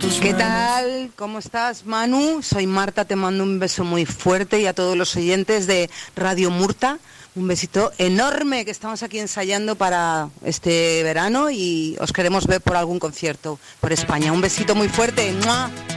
¿Qué tal? ¿Cómo estás, Manu? Soy Marta, te mando un beso muy fuerte y a todos los oyentes de Radio Murta. Un besito enorme, que estamos aquí ensayando para este verano y os queremos ver por algún concierto por España. Un besito muy fuerte. ¡Mua!